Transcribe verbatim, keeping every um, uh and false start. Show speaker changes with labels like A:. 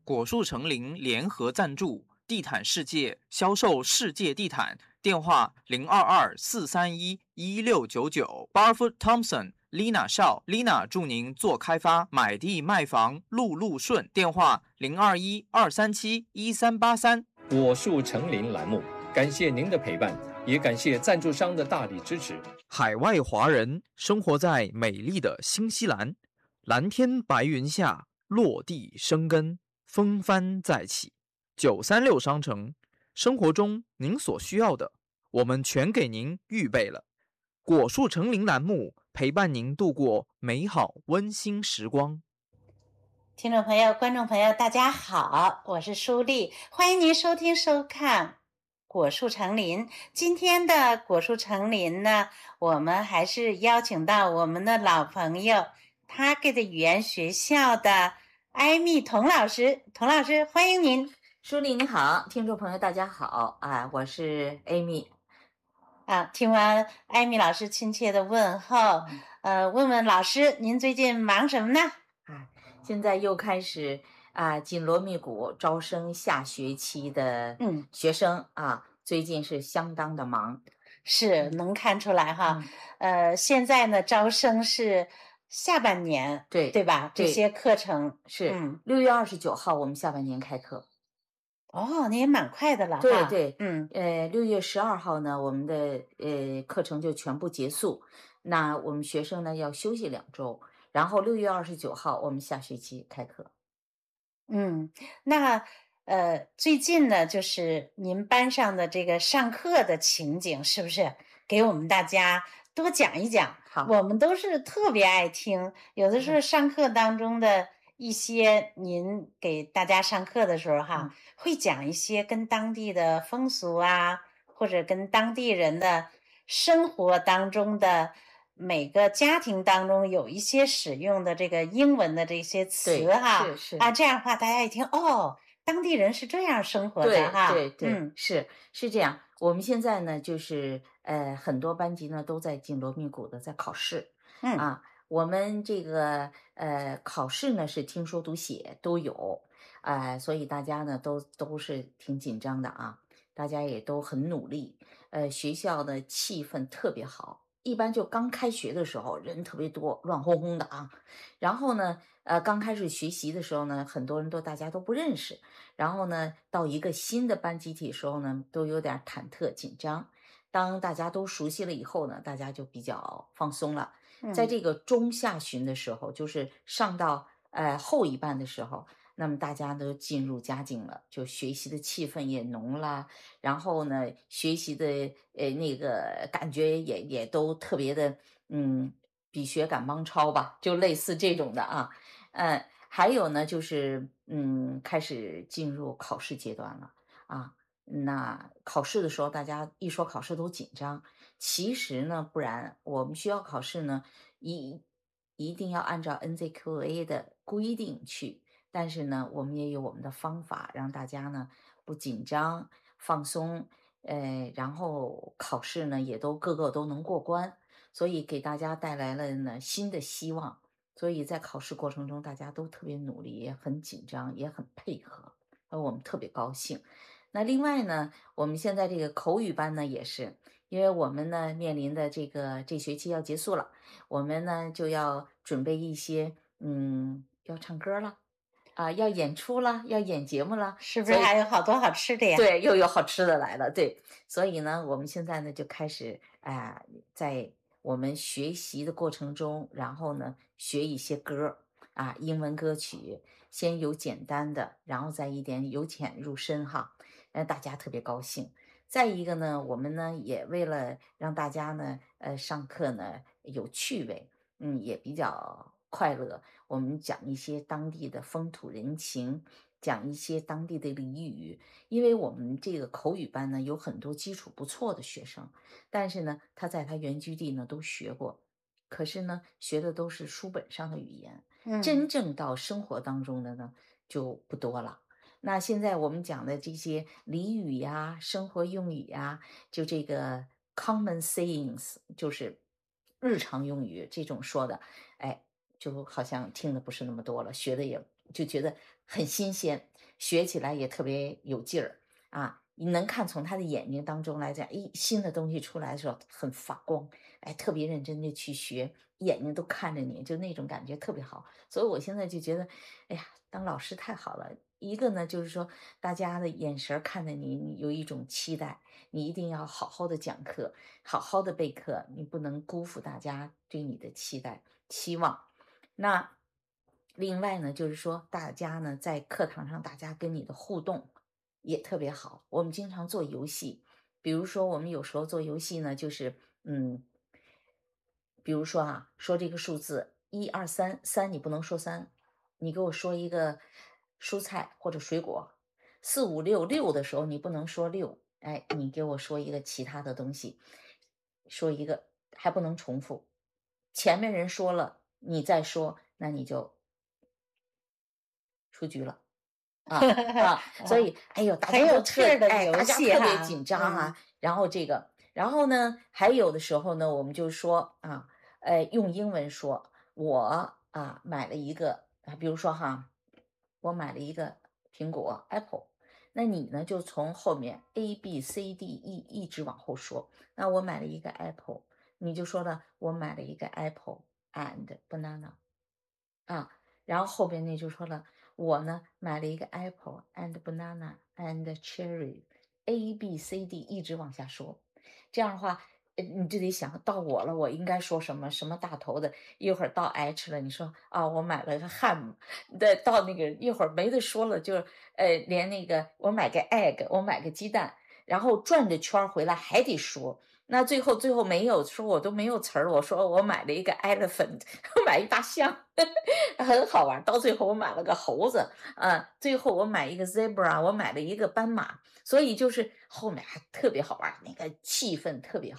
A: 果树成林联合赞助，地毯世界销售世界地毯，电话零二二四三一一六九九。Barfoot Thompson、Lina 邵 ，Lina 祝您做开发，买地卖房路路顺。电话零二一二三七一三八三。
B: 果树成林栏目，感谢您的陪伴，也感谢赞助商的大力支持。
A: 海外华人生活在美丽的新西兰，蓝天白云下，落地生根，风帆再起。九三六商城，生活中您所需要的，我们全给您预备了。果树成林栏目陪伴您度过美好温馨时光。
C: 听众朋友、观众朋友，大家好，我是舒丽，欢迎您收听收看果树成林。今天的果树成林呢，我们还是邀请到我们的老朋友 Target 语言学校的艾米童老师。童老师，欢迎您。
D: 舒丽你好，听众朋友大家好啊，我是 Amy。
C: 啊，听完艾米老师亲切的问候，呃，问问老师，您最近忙什么呢？
D: 啊，现在又开始啊，紧锣密鼓招生下学期的
C: 嗯
D: 学生啊，最近是相当的忙。
C: 是能看出来哈，
D: 嗯、
C: 呃，现在呢招生是下半年，
D: 对
C: 对吧？
D: 对
C: 这些课程
D: 是
C: 嗯，
D: 六月二十九号我们下半年开课。
C: 哦，那也蛮快的了，
D: 对对，
C: 嗯，
D: 呃，六月十二号呢，我们的呃课程就全部结束，那我们学生呢要休息两周，然后六月二十九号我们下学期开课。
C: 嗯，那呃，最近呢，就是您班上的这个上课的情景，是不是给我们大家多讲一讲？
D: 好，
C: 我们都是特别爱听，有的时候上课当中的一些，您给大家上课的时候哈，
D: 嗯、
C: 会讲一些跟当地的风俗啊，或者跟当地人的生活当中的。每个家庭当中有一些使用的这个英文的这些词哈，
D: 是是
C: 啊，这样的话大家一听哦，当地人是这样生活的哈，
D: 对对对，
C: 嗯，
D: 是是这样。我们现在呢，就是呃，很多班级呢都在紧锣密鼓的在考试，
C: 嗯
D: 啊，我们这个呃考试呢是听说读写都有，呃，所以大家呢都都是挺紧张的啊，大家也都很努力，呃，学校的气氛特别好。一般就刚开学的时候人特别多，乱哄哄的啊。然后呢，呃，刚开始学习的时候呢，很多人都大家都不认识。然后呢，到一个新的班集体的时候呢，都有点忐忑紧张。当大家都熟悉了以后呢，大家就比较放松了。在这个中下旬的时候，就是上到呃后一半的时候。那么大家都进入佳境了，就学习的气氛也浓了，然后呢，学习的呃那个感觉也也都特别的，嗯，比学赶帮超吧，就类似这种的啊，呃，还有呢就是嗯，开始进入考试阶段了啊。那考试的时候，大家一说考试都紧张，其实呢不然，我们学校考试呢一一定要按照 N C Q A 的规定去。但是呢，我们也有我们的方法，让大家呢不紧张、放松，呃，然后考试呢也都个个都能过关，所以给大家带来了呢新的希望。所以在考试过程中，大家都特别努力，也很紧张，也很配合，而我们特别高兴。那另外呢，我们现在这个口语班呢也是，因为我们呢面临的这个这学期要结束了，我们呢就要准备一些，嗯，要唱歌了。啊，要演出了，要演节目了，
C: 是不是还有好多好吃的呀？
D: 对，又有好吃的来了，对。所以呢，我们现在呢就开始啊、呃，在我们学习的过程中，然后呢学一些歌啊，英文歌曲，先有简单的，然后再一点由浅入深哈，让大家特别高兴。再一个呢，我们呢也为了让大家呢，呃，上课呢有趣味，嗯，也比较快乐。我们讲一些当地的风土人情，讲一些当地的俚语。因为我们这个口语班呢，有很多基础不错的学生，但是呢，他在他原居地呢都学过，可是呢，学的都是书本上的语言，
C: 嗯，
D: 真正到生活当中的呢就不多了。那现在我们讲的这些俚语呀、生活用语呀，就这个 common sayings， 就是日常用语这种说的，哎，就好像听的不是那么多了，学的也就觉得很新鲜。 学起来也特别有劲儿啊。你能看从他的眼睛当中来讲，一新的东西出来的时候很发光，哎，特别认真的去学，眼睛都看着你，就那种感觉特别好。所以我现在就觉得，哎呀，当老师太好了。一个呢，就是说大家的眼神看着你，你有一种期待，你一定要好好的讲课，好好的备课，你不能辜负大家对你的期待期望。那另外呢，就是说大家呢在课堂上，大家跟你的互动也特别好。我们经常做游戏，比如说我们有时候做游戏呢，就是嗯，比如说啊，说这个数字一二三，三你不能说三，你给我说一个蔬菜或者水果。四五六六的时候你不能说六，哎，你给我说一个其他的东西，说一个还不能重复，前面人说了你再说，那你就出局了。啊啊，所以哎呦，大
C: 很有
D: 家都特
C: 趣儿的
D: 哎，大家
C: 游戏哈，
D: 特别紧张
C: 嗯。
D: 啊。然后这个，然后呢，还有的时候呢，我们就说啊，呃，用英文说，我啊买了一个啊，比如说哈，我买了一个苹果 Apple，那你呢就从后面 A B C D E 一直往后说。那我买了一个 Apple，你就说了，我买了一个 Apple and banana。啊，然后后边那就说了，我呢买了一个 apple and banana and cherry，A B C D 一直往下说，这样的话，呃你就得想到我了，我应该说什么什么大头的，一会儿到 H 了，你说啊，我买了个 ham，的到那个一会儿没得说了，就呃连那个我买个 egg，我买个鸡蛋，然后转着圈儿回来还得说。那最后最后没有说，我都没有词儿。我说我买了一个 elephant，我买一大象，很好玩。到最后我买了个猴子，啊，最后我买一个 zebra，我买了一个斑马。所以就是后面还特别好玩，那个气氛特别好。